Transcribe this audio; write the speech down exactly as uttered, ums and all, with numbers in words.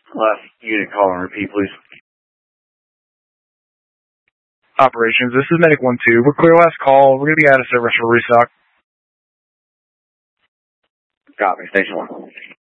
Last unit call and repeat, please. Operations, this is Medic one two. We're clear last call. We're going to be out of service for restock. Copy. Station one.